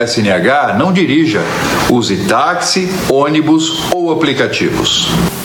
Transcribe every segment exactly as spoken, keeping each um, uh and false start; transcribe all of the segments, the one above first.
S N H, não dirija. Use táxi, ônibus ou aplicativos.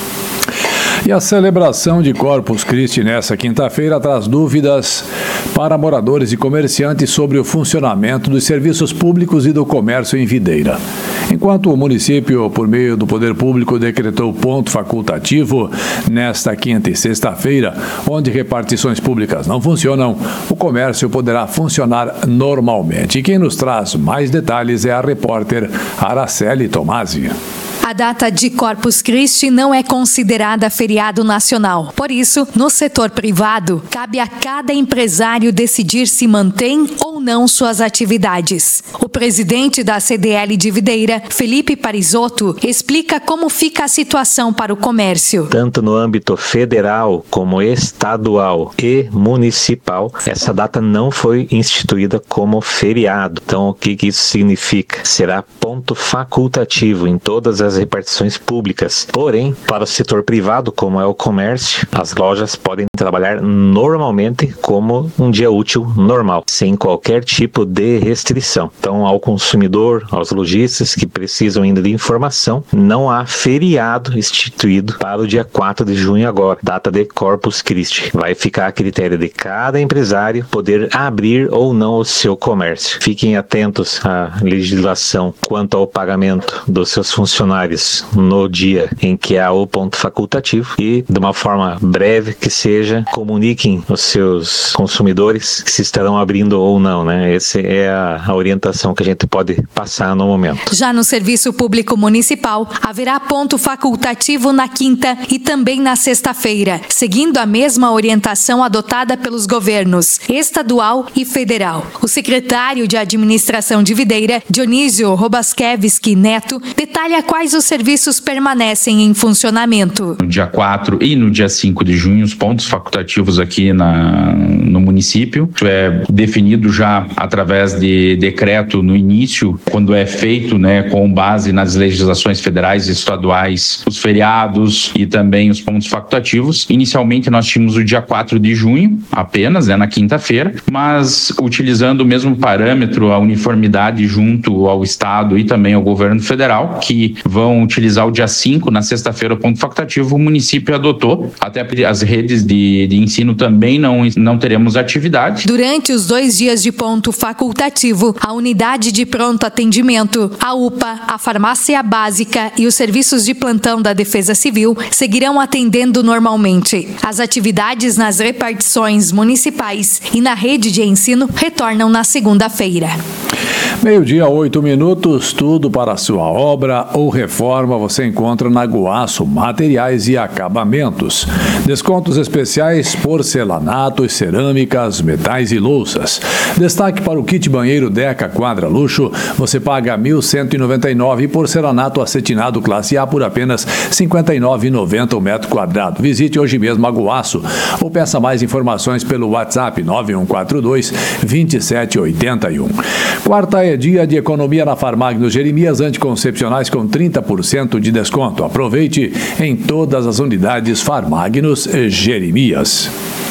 E a celebração de Corpus Christi nesta quinta-feira traz dúvidas para moradores e comerciantes sobre o funcionamento dos serviços públicos e do comércio em Videira. Enquanto o município, por meio do Poder Público, decretou ponto facultativo nesta quinta e sexta-feira, onde repartições públicas não funcionam, o comércio poderá funcionar normalmente. E quem nos traz mais detalhes é a repórter Araceli Tomasi. A data de Corpus Christi não é considerada feriado nacional. Por isso, no setor privado, cabe a cada empresário decidir se mantém ou não suas atividades. O presidente da C D L de Videira, Felipe Parisotto, explica como fica a situação para o comércio. Tanto no âmbito federal como estadual e municipal, essa data não foi instituída como feriado. Então, o que, que isso significa? Será ponto facultativo em todas as repartições públicas. Porém, para o setor privado, como é o comércio, as lojas podem trabalhar normalmente como um dia útil normal, sem qualquer tipo de restrição. Então, ao consumidor, aos lojistas que precisam ainda de informação, não há feriado instituído para o dia quatro de junho agora, data de Corpus Christi. Vai ficar a critério de cada empresário poder abrir ou não o seu comércio. Fiquem atentos à legislação quanto ao pagamento dos seus funcionários no dia em que há o ponto facultativo e, de uma forma breve que seja, comuniquem os seus consumidores se estarão abrindo ou não, né? Essa é a, a orientação que a gente pode passar no momento. Já no Serviço Público Municipal, haverá ponto facultativo na quinta e também na sexta-feira, seguindo a mesma orientação adotada pelos governos estadual e federal. O secretário de Administração de Videira, Dionísio Robaskevski Neto, detalha quais os serviços permanecem em funcionamento. No dia quatro e no dia cinco de junho, os pontos facultativos aqui na, no município. Isso é definido já através de decreto no início, quando é feito, né, com base nas legislações federais e estaduais, os feriados e também os pontos facultativos. Inicialmente nós tínhamos o dia quatro de junho apenas, né, na quinta-feira, mas utilizando o mesmo parâmetro, a uniformidade junto ao Estado e também ao governo federal, que vão utilizar o dia cinco, na sexta-feira, o ponto facultativo, o município adotou. Até as redes de, de ensino também não, não teremos atividade. Durante os dois dias de ponto facultativo, a unidade de pronto atendimento, a U P A, a farmácia básica e os serviços de plantão da Defesa Civil seguirão atendendo normalmente. As atividades nas repartições municipais e na rede de ensino retornam na segunda-feira. Meio-dia, oito minutos, tudo para a sua obra ou reforma você encontra na Guaço Materiais e Acabamentos. Descontos especiais, porcelanatos, cerâmicas, metais e louças. Destaque para o kit banheiro Deca Quadra Luxo, você paga mil cento e noventa e nove reais e porcelanato acetinado classe A por apenas cinquenta e nove reais e noventa centavos o metro quadrado. Visite hoje mesmo a Guaço ou peça mais informações pelo WhatsApp nove um quatro dois, dois sete oito um. Quarta é dia de economia na Farmagno Jeremias Anticoncepcionais com trinta por cento de desconto. Aproveite em todas as unidades Farmagnos Jeremias.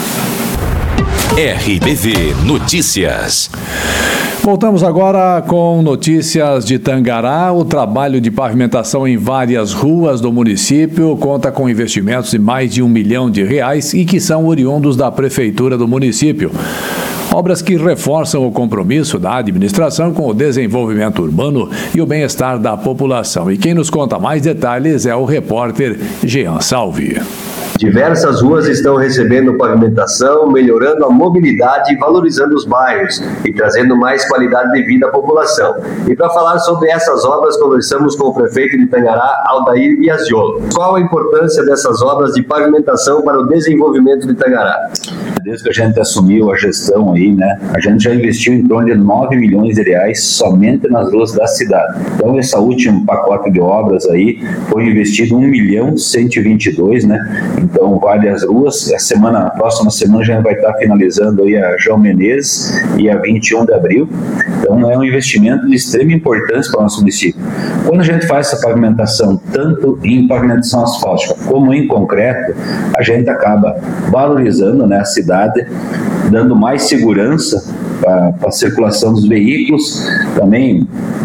R B V Notícias. Voltamos agora com notícias de Tangará. O trabalho de pavimentação em várias ruas do município conta com investimentos de mais de um milhão de reais e que são oriundos da prefeitura do município. Obras que reforçam o compromisso da administração com o desenvolvimento urbano e o bem-estar da população. E quem nos conta mais detalhes é o repórter Jean Salvi. Diversas ruas estão recebendo pavimentação, melhorando a mobilidade e valorizando os bairros e trazendo mais qualidade de vida à população. E para falar sobre essas obras, conversamos com o prefeito de Tangará, Aldair Biasiolo. Qual a importância dessas obras de pavimentação para o desenvolvimento de Tangará? Desde que a gente assumiu a gestão aí, né, a gente já investiu em torno de nove milhões de reais somente nas ruas da cidade. Então, esse último pacote de obras aí foi investido um milhão cento e vinte e dois, né? Então, várias ruas. A semana, a próxima semana a gente vai estar finalizando aí a João Menezes e a vinte e um de abril. Então, é um investimento de extrema importância para o nosso município. Quando a gente faz essa pavimentação, tanto em pavimentação asfáltica como em concreto, a gente acaba valorizando, né, a cidade, dando mais segurança para a circulação dos veículos, também